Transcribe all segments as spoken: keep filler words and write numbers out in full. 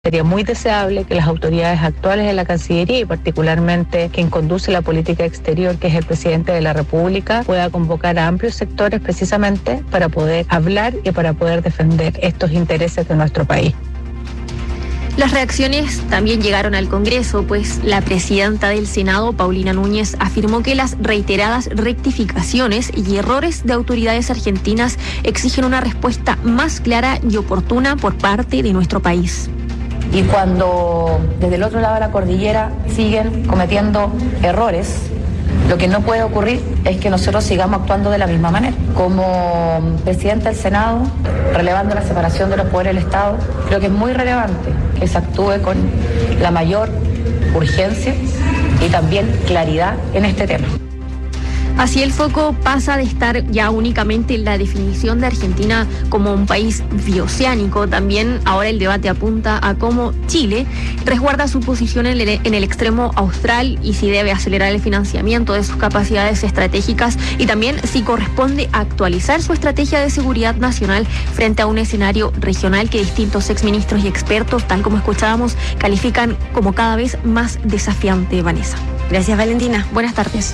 Sería muy deseable que las autoridades actuales de la Cancillería y particularmente quien conduce la política exterior, que es el presidente de la República, pueda convocar a amplios sectores precisamente para poder hablar y para poder defender estos intereses de nuestro país. Las reacciones también llegaron al Congreso, pues la presidenta del Senado, Paulina Núñez, afirmó que las reiteradas rectificaciones y errores de autoridades argentinas exigen una respuesta más clara y oportuna por parte de nuestro país. Y cuando desde el otro lado de la cordillera siguen cometiendo errores, lo que no puede ocurrir es que nosotros sigamos actuando de la misma manera. Como presidenta del Senado, relevando la separación de los poderes del Estado, creo que es muy relevante que se actúe con la mayor urgencia y también claridad en este tema. Así el foco pasa de estar ya únicamente en la definición de Argentina como un país bioceánico. También ahora el debate apunta a cómo Chile resguarda su posición en el, en el extremo austral y si debe acelerar el financiamiento de sus capacidades estratégicas y también si corresponde actualizar su estrategia de seguridad nacional frente a un escenario regional que distintos exministros y expertos, tal como escuchábamos, califican como cada vez más desafiante. Vanessa. Gracias, Valentina. Buenas tardes.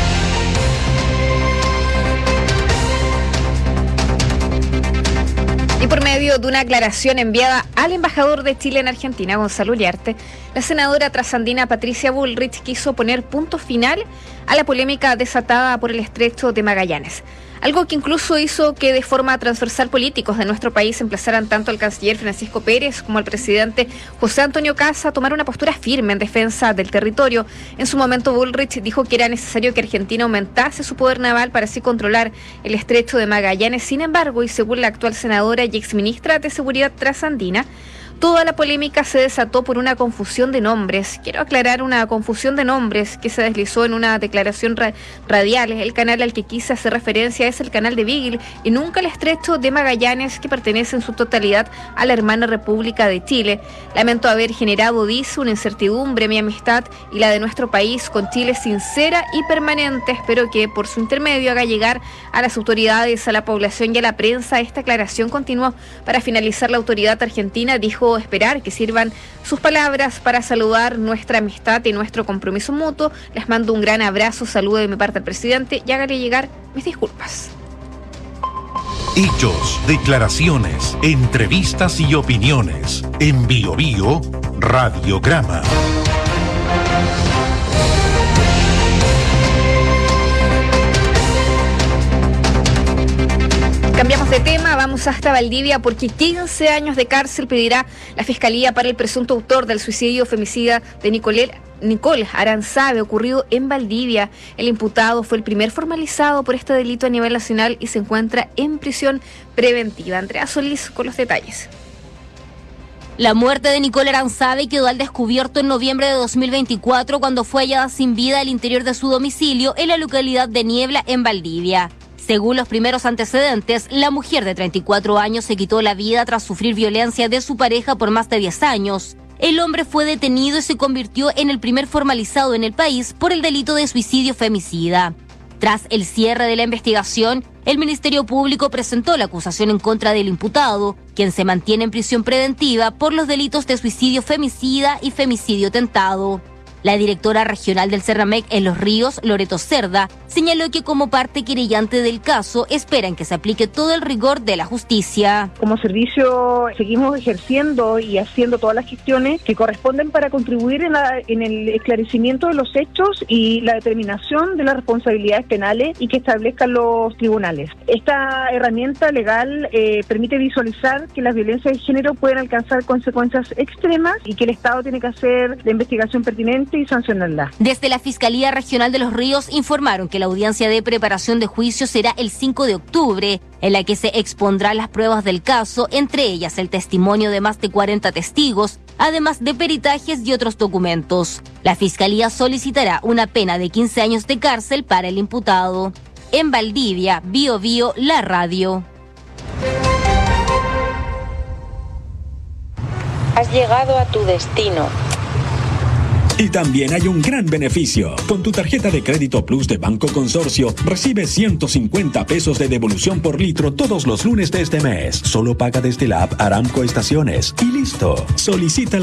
Y por medio de una aclaración enviada al embajador de Chile en Argentina, Gonzalo Uriarte, la senadora trasandina Patricia Bullrich quiso poner punto final a la polémica desatada por el Estrecho de Magallanes. Algo que incluso hizo que de forma transversal políticos de nuestro país emplazaran tanto al canciller Francisco Pérez como al presidente José Antonio Kassa a tomar una postura firme en defensa del territorio. En su momento Bullrich dijo que era necesario que Argentina aumentase su poder naval para así controlar el Estrecho de Magallanes. Sin embargo, y según la actual senadora y exministra de Seguridad trasandina, toda la polémica se desató por una confusión de nombres. Quiero aclarar una confusión de nombres que se deslizó en una declaración ra- radial. El canal al que quise hacer referencia es el canal de Beagle y nunca el Estrecho de Magallanes, que pertenece en su totalidad a la hermana República de Chile. Lamento haber generado, dice, una incertidumbre. Mi amistad y la de nuestro país con Chile es sincera y permanente. Espero que por su intermedio haga llegar a las autoridades, a la población y a la prensa esta aclaración. Continuó. Para finalizar, la autoridad argentina dijo esperar que sirvan sus palabras para saludar nuestra amistad y nuestro compromiso mutuo. Les mando un gran abrazo, saludo de mi parte al presidente y hágale llegar mis disculpas. Hechos, declaraciones, entrevistas y opiniones. En Bio Bio Radiograma. Cambiamos de tema, vamos hasta Valdivia porque quince años de cárcel pedirá la Fiscalía para el presunto autor del suicidio femicida de Nicole, Nicole Aranzabe, ocurrido en Valdivia. El imputado fue el primer formalizado por este delito a nivel nacional y se encuentra en prisión preventiva. Andrea Solís con los detalles. La muerte de Nicole Aranzabe quedó al descubierto en noviembre de dos mil veinticuatro cuando fue hallada sin vida al interior de su domicilio en la localidad de Niebla, en Valdivia. Según los primeros antecedentes, la mujer de treinta y cuatro años se quitó la vida tras sufrir violencia de su pareja por más de diez años. El hombre fue detenido y se convirtió en el primer formalizado en el país por el delito de suicidio femicida. Tras el cierre de la investigación, el Ministerio Público presentó la acusación en contra del imputado, quien se mantiene en prisión preventiva por los delitos de suicidio femicida y femicidio tentado. La directora regional del Cerramec en Los Ríos, Loreto Cerda, señaló que como parte querellante del caso esperan que se aplique todo el rigor de la justicia. Como servicio seguimos ejerciendo y haciendo todas las gestiones que corresponden para contribuir en, la, en el esclarecimiento de los hechos y la determinación de las responsabilidades penales y que establezcan los tribunales. Esta herramienta legal eh, permite visualizar que las violencias de género pueden alcanzar consecuencias extremas y que el Estado tiene que hacer la investigación pertinente y sancionarla. Desde la Fiscalía Regional de Los Ríos informaron que la audiencia de preparación de juicio será el cinco de octubre, en la que se expondrán las pruebas del caso, entre ellas el testimonio de más de cuarenta testigos, además de peritajes y otros documentos. La Fiscalía solicitará una pena de quince años de cárcel para el imputado. En Valdivia, Bio Bio, la radio. Has llegado a tu destino. Y también hay un gran beneficio. Con tu tarjeta de crédito Plus de Banco Consorcio, recibes ciento cincuenta pesos de devolución por litro todos los lunes de este mes. Solo paga desde la app Aramco Estaciones. Y listo. Solicita